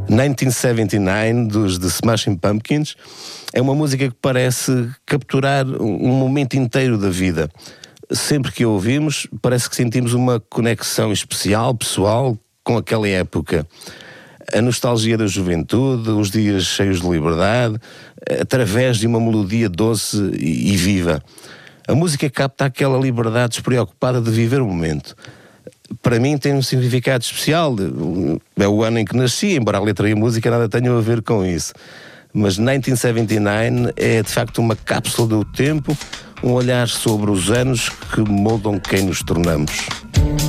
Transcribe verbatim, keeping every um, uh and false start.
nineteen seventy-nine, dos The Smashing Pumpkins, é uma música que parece capturar um momento inteiro da vida. Sempre que a ouvimos, parece que sentimos uma conexão especial, pessoal, com aquela época. A nostalgia da juventude, os dias cheios de liberdade, através de uma melodia doce e viva. A música capta aquela liberdade despreocupada de viver o momento. Para mim tem um significado especial. É o ano em que nasci, embora a letra e a música nada tenham a ver com isso. Mas nineteen seventy-nine é de facto uma cápsula do tempo, um olhar sobre os anos que moldam quem nos tornamos.